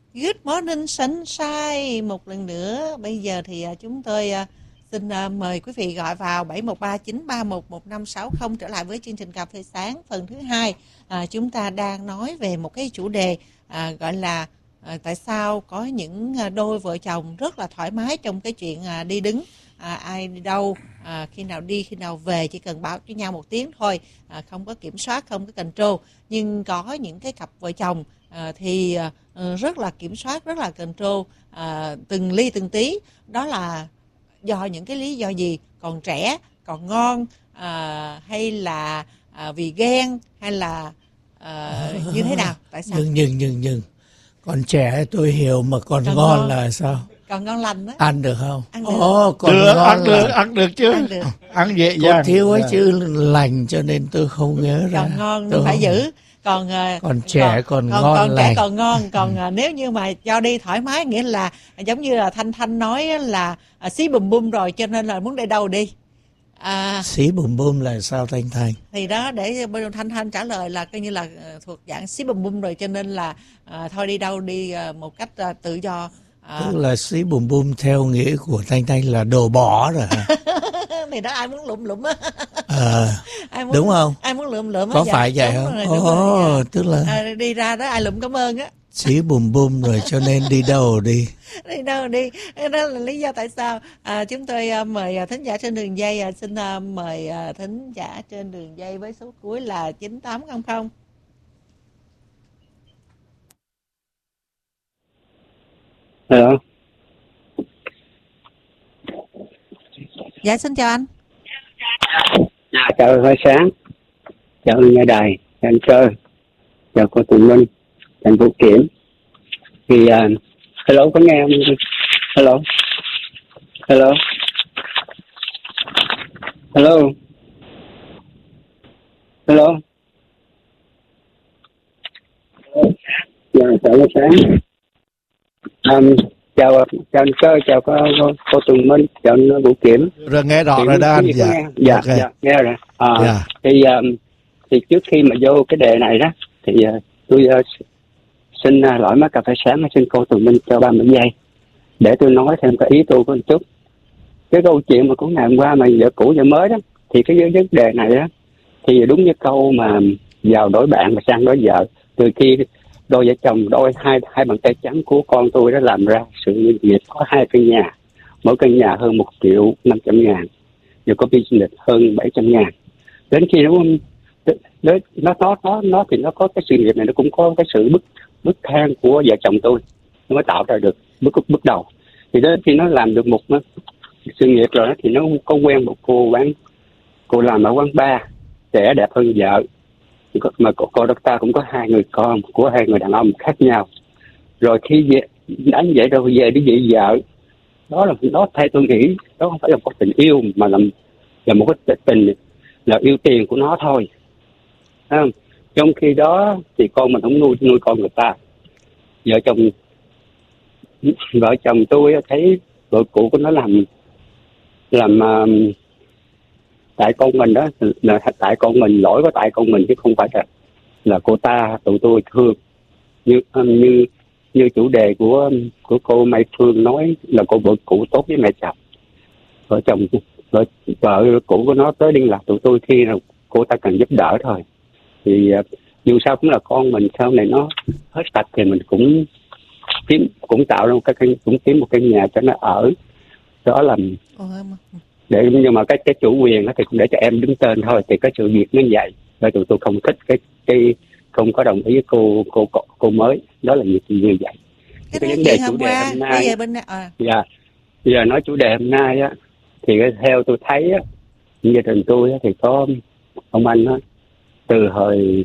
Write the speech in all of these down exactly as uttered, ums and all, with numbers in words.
Good morning sunshine. Một lần nữa, bây giờ thì à, chúng tôi à, xin à, mời quý vị gọi vào bảy một ba chín ba một một năm sáu không trở lại với chương trình Cà phê sáng phần thứ hai. À, chúng ta đang nói về một cái chủ đề à, gọi là à, tại sao có những à, đôi vợ chồng rất là thoải mái trong cái chuyện à, đi đứng. À, ai đi đâu, à, khi nào đi, khi nào về chỉ cần báo cho nhau một tiếng thôi, à, không có kiểm soát, không có control. Nhưng có những cái cặp vợ chồng à, thì à, rất là kiểm soát, rất là control à, từng ly từng tí. Đó là do những cái lý do gì? Còn trẻ, còn ngon, à, hay là à, vì ghen, hay là à, như thế nào? Tại sao? Nhưng nhưng nhưng nhưng còn trẻ tôi hiểu, mà còn, còn ngon, ngon là sao? Còn ngon lành đó. Ăn được không? Ăn được. Ồ, còn được, ngon ăn được, là... ăn được chứ. Ăn được. Ăn dễ dàng. Còn thiếu ấy chứ lành, cho nên tôi không nhớ ra. Còn ngon tôi phải không... giữ. Còn còn trẻ còn, còn ngon còn lành. Trẻ còn ngon. Còn ừ. Nếu như mà cho đi thoải mái, nghĩa là giống như là Thanh Thanh nói là à, xí bùm bum rồi, cho nên là muốn đi đâu đi. À, xí bùm bum là sao Thanh Thanh? Thì đó, để Thanh Thanh trả lời là coi như là thuộc dạng xí bùm bum rồi, cho nên là à, thôi đi đâu đi à, một cách à, tự do. À. Tức là xí bùm bum theo nghĩa của Thanh Thanh là đồ bỏ rồi hả? Thì đó, ai muốn lụm lụm á. À, ai muốn, đúng không? Ai muốn lụm lụm á. Có phải vậy không? Rồi, Ồ, oh, tức là à, đi ra đó ai lụm cảm ơn á. Xí bùm bum rồi, cho nên đi đâu đi. Đi đâu đi. Đó là lý do tại sao à, chúng tôi à, mời à, thính giả trên đường dây. à, Xin à, mời à, thính giả trên đường dây với số cuối là chín tám không không. Hello. Dạ, xin chào anh. À, chào Hơi Sáng, chào nghe đài, chào anh Cơ, chào cô Tùng Minh, chào anh Vũ Kiểm. Thì uh, hello, có nghe không? Hello, hello, hello, hello. Dạ, chào Hơi Sáng. Um, chào chào anh Cơ, chào cô, cô, cô Tùng Minh, chào anh Vũ Kiểm. Rồi nghe rõ thì rồi đó anh. dạ Dạ. Dạ, Okay. dạ nghe rồi. À, yeah. thì um, thì trước khi mà vô cái đề này đó thì uh, tôi uh, xin uh, lỗi mắt Cà Phê Sáng, xin cô Tùng Minh cho ba mươi giây để tôi nói thêm cái ý tôi của một chút. Cái câu chuyện mà của ngày hôm qua mà vợ cũ vợ mới đó, thì cái vấn đề này đó thì đúng như câu mà giàu đổi bạn mà sang đổi vợ. Từ khi đôi vợ chồng đôi hai hai bàn tay trắng của con tôi đã làm ra sự nghiệp, có hai căn nhà, mỗi căn nhà hơn một triệu năm trăm ngàn, rồi có business hơn bảy trăm ngàn. Đến khi nó nó nó nó nó nó thì nó có cái sự nghiệp này, nó cũng có cái sự bức bức thang của vợ chồng tôi, nó mới tạo ra được bước bước đầu. Thì đến khi nó làm được một sự nghiệp rồi đó, thì nó có quen một cô bán, cô làm ở quán bar, trẻ đẹp hơn vợ, mà cô, cô ta cũng có hai người con của hai người đàn ông khác nhau. Rồi khi về đánh vậy rồi về đi dị vợ, đó là đó theo tôi nghĩ đó không phải là một tình yêu, mà là là một cái tình là yêu tiền của nó thôi. À, trong khi đó thì con mình không nuôi nuôi con người ta. Vợ chồng vợ chồng tôi thấy vợ cũ của nó làm làm uh, tại con mình đó, là tại con mình, lỗi có tại con mình chứ không phải là là cô ta. Tụi tôi thương như như như chủ đề của của cô Mai Phương nói là cô vợ cũ tốt với mẹ chồng. Vợ chồng vợ, vợ cũ của nó tới liên lạc tụi tôi khi nào cô ta cần giúp đỡ thôi. Thì uh, dù sao cũng là con mình, sau này nó hết sạch thì mình cũng kiếm cũng tạo ra một cái cũng kiếm một cái nhà cho nó ở. Đó là để, nhưng mà cái cái chủ quyền đó thì cũng để cho em đứng tên thôi. Thì cái sự việc nó vậy, bởi tụi tôi không thích cái cái không có đồng ý với cô cô cô, cô mới. Đó là như, như vậy. Cái, cái vấn đề chủ đề hôm nay, bây bên à. Dạ, bây giờ nói chủ đề hôm nay á, thì theo tôi thấy á, gia đình tôi á, thì có ông anh á, từ hồi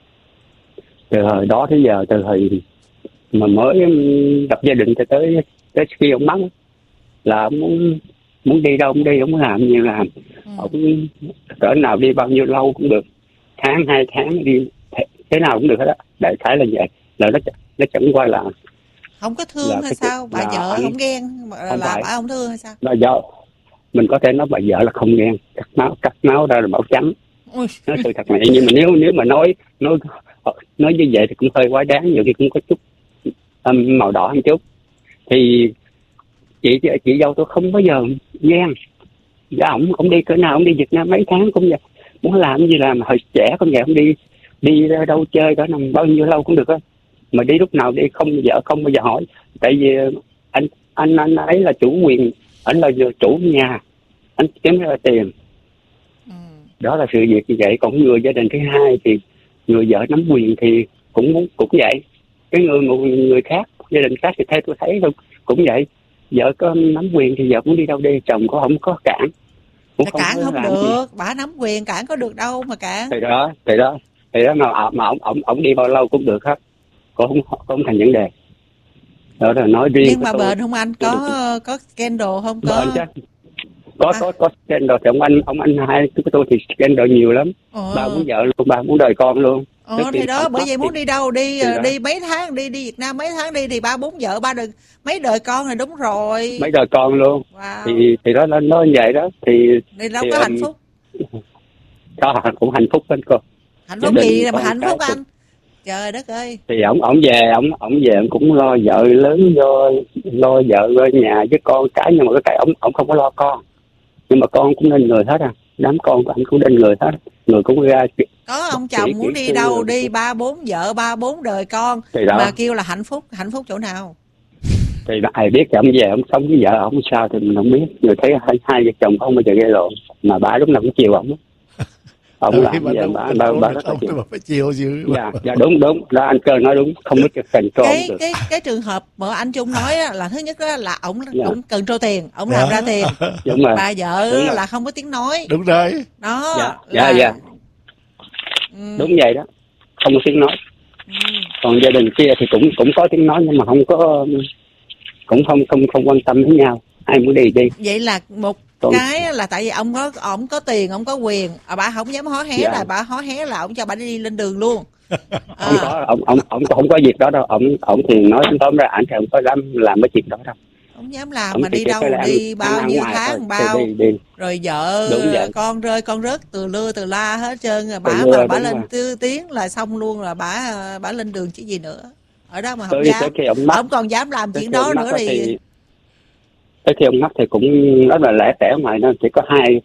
từ hồi đó tới giờ, từ hồi mà mới lập gia đình cho tới tới khi ông mất là ông muốn muốn đi đâu cũng đi, ông muốn làm gì làm. Ừ. Ông cỡ nào đi bao nhiêu lâu cũng được, tháng hai tháng đi thế nào cũng được hết á. Đại khái là vậy, là nó nó chẳng qua là không có thương hay sao? Bà vợ anh, không ghen là, không là bà không thương hay sao? Bà vợ mình có thể nói bà vợ là không ghen, cắt máu cắt máu ra là bảo trắng. Ui. Nói sự thật này, nhưng mà nếu nếu mà nói nói nói như vậy thì cũng hơi quá đáng, nhiều khi cũng có chút um, màu đỏ một chút. Thì chị chị dâu tôi không bao giờ ghen. Dạ, ổng ổng đi cỡ nào, ổng đi Việt Nam mấy tháng cũng vậy, muốn làm gì làm. Hồi trẻ con vậy, ổng đi đi đâu chơi cỡ năm bao nhiêu lâu cũng được á, mà đi lúc nào đi không vợ không bao giờ hỏi. Tại vì anh anh anh ấy là chủ quyền, anh là chủ nhà, anh kiếm ra tiền. Ừ. Đó là sự việc như vậy. Còn người gia đình thứ hai thì người vợ nắm quyền thì cũng muốn cũng vậy. Cái người một người khác, gia đình khác thì theo tôi thấy cũng cũng vậy. Vợ có nắm quyền thì vợ muốn đi đâu đi, chồng có không có cản. Cũng không cản không được, gì. Bà nắm quyền cản có được đâu mà cản. Thì đó, thì đó, thì đó mà mà ông ông ông đi bao lâu cũng được hết, cũng không không thành vấn đề. Đó là nói riêng. Nhưng mà bền không anh, có được. Có scandal không? Có bền chứ. Có à. có có scandal thì ông anh ông anh hai của tôi thì scandal nhiều lắm. Ờ. Ba muốn vợ luôn, ba muốn đời con luôn. Ờ thì đó, bởi vậy muốn đi đâu đi, đi mấy tháng đi đi Việt Nam mấy tháng đi thì ba bốn vợ ba đừng mấy đời con này, đúng rồi. Mấy đời con luôn. Wow. Thì thì đó nó nó như vậy đó thì thì đâu có um, hạnh phúc. Có cũng hạnh phúc anh cô. Hạnh phúc gì mà hạnh phúc anh? Trời đất ơi. Thì ổng ổng về ổng ổng về ổng cũng lo vợ lớn, lo lo vợ lo nhà với con cái, nhưng mà cái cái ổng ổng không có lo con. Nhưng mà con cũng nên người hết à, đám con của anh cũng nên người hết, người cũng ra. Có ông chồng muốn đi đâu đi, ba bốn vợ ba bốn đời con mà kêu là hạnh phúc, hạnh phúc chỗ nào? Thì ai biết, ông về ông sống với vợ ông sao thì mình không biết. Người thấy hai, hai vợ chồng không bao giờ gây lộn, mà bà lúc nào cũng chiều ổng. Ông làm gì bà bà bà rất là chiều. Phải chiều chứ. Dạ, dạ đúng đúng, đó anh Cơ nói đúng, không biết cần trôn cái được. cái cái trường hợp mà anh Trung nói là thứ nhất đó là ổng dạ. ổng cần trô tiền, ổng dạ. làm ra tiền. Đúng rồi. Bà vợ đúng là rồi. Không có tiếng nói. Đúng rồi. Đó. Dạ là... dạ. dạ. Ừ. Đúng vậy đó, không có tiếng nói. Ừ. Còn gia đình kia thì cũng cũng có tiếng nói nhưng mà không có, cũng không không không quan tâm đến nhau, ai muốn đi đi. Vậy là một còn... cái là tại vì ông có ông có tiền, ông có quyền, à, bà không dám hó hé dạ. là bà hó hé là ông cho bà đi lên đường luôn. À. Không có, ông ông ông không có việc đó đâu, ông ông thì nói tóm ra ảnh thì ông có dám làm cái chuyện đó đâu. Không dám làm, ông mà đi đâu đi ăn, bao ăn nhiêu tháng thôi, bao đi, đi. Rồi vợ con rơi con rớt từ lưa từ la hết trơn rồi, bà mà bà lên tư tiếng là xong luôn, là bà bà lên đường chứ gì nữa. Ở đó mà không tới, dám tới ông, ông còn dám làm chuyện đó nữa thì... thì tới khi ông mất thì cũng rất là lẻ tẻ, ngoài nó chỉ có hai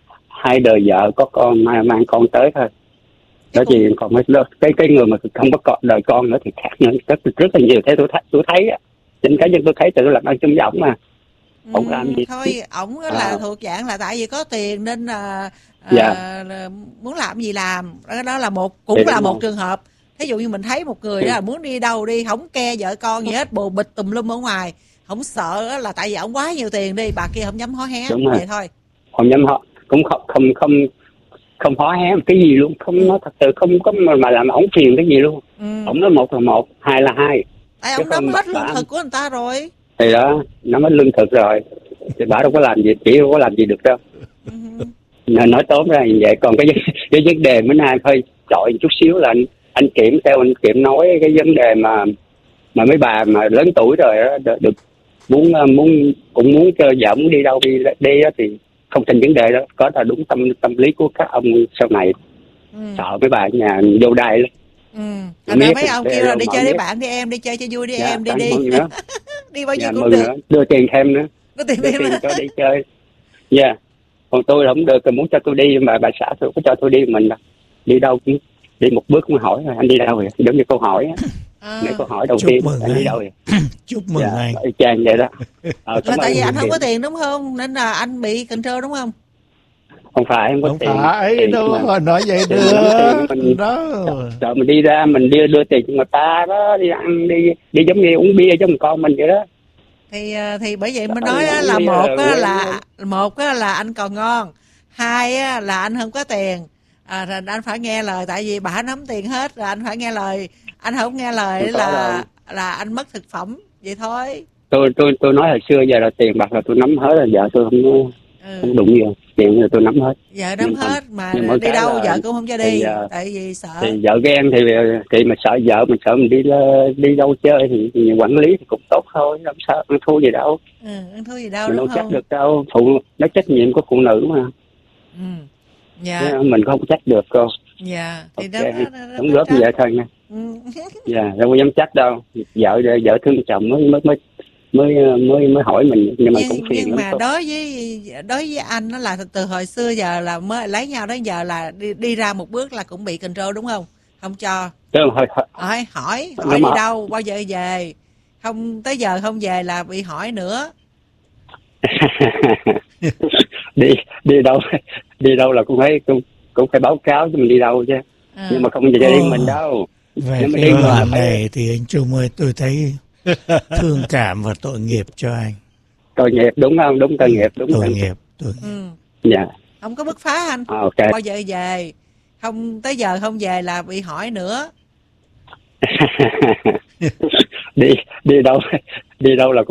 hai đời vợ có con mang, mang con tới thôi. Đó gì còn mấy cái cái người mà không có con, đời con nữa thì khác nữa, rất, rất là nhiều. Thế tôi thấy tôi thấy á, trên cá nhân tôi thấy tự làm ăn chung với ổng mà. Ổng ừ, làm gì thôi, ổng là à. thuộc dạng là tại vì có tiền nên là, dạ. à, là muốn làm gì làm. Đó, đó là một cũng thì là một không? trường hợp. Thí dụ như mình thấy một người đó là muốn đi đâu đi, không ke vợ con gì hết, bồ bịch tùm lum ở ngoài, không sợ là tại vì ổng quá nhiều tiền đi, bà kia không dám hó hé. Đúng vậy rồi. Thôi. Không dám hó, cũng không không không không hó hé một cái gì luôn, không nói thật sự không có mà, mà làm ổng phiền cái gì luôn. Ừ. Ổng nói một là một, hai là hai. Tại ông nắm hết lương thực của người ta rồi. Thì đó, nắm hết lương thực rồi. Thì bà đâu có làm gì, chỉ đâu có làm gì được đâu. Ừ. Nói tóm ra như vậy. Còn cái, cái vấn đề bữa nay hơi chọi chút xíu là anh, anh Kiểm, theo anh Kiểm nói cái vấn đề mà mà mấy bà mà lớn tuổi rồi đó, được muốn muốn cũng muốn cho vợ muốn đi đâu đi đi đó, thì không thành vấn đề đó. Có là đúng tâm tâm lý của các ông sau này. Ừ. Sợ mấy bà ở nhà vô đai lắm. Ừ. Thành ra mấy ông kêu là đi chơi với bạn đi em, đi chơi cho vui đi dạ, em, đi đi. Đi bao nhiêu dạ, cũng được. Nữa. Đưa tiền thêm nữa. Đưa tiền, đưa thêm tiền cho đi chơi. Dạ. Yeah. Còn tôi là không được, muốn cho tôi đi mà bà xã tôi có cho tôi đi mình đi đâu cũng đi một bước cũng hỏi anh đi đâu vậy? Giống như câu hỏi á. À. Mấy câu hỏi đầu Chúc tiên mừng anh đi đâu vậy? Chúc mừng dạ, anh. Chàng vậy đó. Ờ, là tại vì anh không có tiền đúng không? Nên là anh bị control đúng không? Không phải, không có không tiền. Phải tiền đâu mà nói vậy được. Mình, đó. Sợ mình đi ra mình đưa đưa tiền cho người ta đó, đi ăn đi đi giống như uống bia cho một con mình vậy đó. Thì thì bởi vậy mới nói là một á là một á là anh còn ngon, hai á là anh không có tiền. À, rồi anh phải nghe lời, tại vì bà nắm tiền hết rồi anh phải nghe lời. Anh không nghe lời là là anh mất thực phẩm vậy thôi. Tôi tôi tôi nói hồi xưa giờ là tiền bạc là tôi nắm hết rồi, giờ tôi không ừ. không đụng gì, tiền là tôi nắm hết. Vợ nắm hết mà đi đâu là, vợ cũng không cho đi, thì, tại vì sợ. Thì vợ ghen thì thì mà sợ vợ, mình sợ mình đi đi đâu chơi thì, thì quản lý thì cũng tốt thôi, làm sao ăn thua gì đâu. Ừ, ăn thua gì đâu mình đúng không không? trách được đâu, phụ nó trách nhiệm của phụ nữ mà. Ừ. Dạ. Mình không trách được cô. Dạ, thì Ok, đó, đó, đó, đó đóng có góp như trách. vậy thôi nha. Ừ. Dạ, đâu có dám trách đâu. Vợ vợ thương chồng mới mới mới mới mới mới hỏi mình, nhưng mà cũng nhưng phiền nhưng lắm mà cô. đối với đối với anh nó là từ hồi xưa giờ là mới lấy nhau đến giờ là đi, đi ra một bước là cũng bị control đúng không? Không cho. Chứ hồi, hồi, Hỏi hỏi nó hỏi mà đi đâu, bao giờ về? Không tới giờ không về là bị hỏi nữa. đi đi đâu đi đâu là cũng phải cũng, cũng phải báo cáo cho mình đi đâu chứ. À. Nhưng mà không về Ồ, riêng mình đâu. về Nếu mà cái riêng mình là đoạn phải này thì anh Trung ơi, tôi thấy thương cảm và tội nghiệp cho anh. tội nghiệp, đúng không? Đúng, tội nghiệp, đúng Tội anh. nghiệp, tội nghiệp. Ừ. Dạ. Không có bứt phá anh. À, ok. Bao giờ về? Không tới giờ không về là bị hỏi nữa. đi đi đâu đi đâu là cũng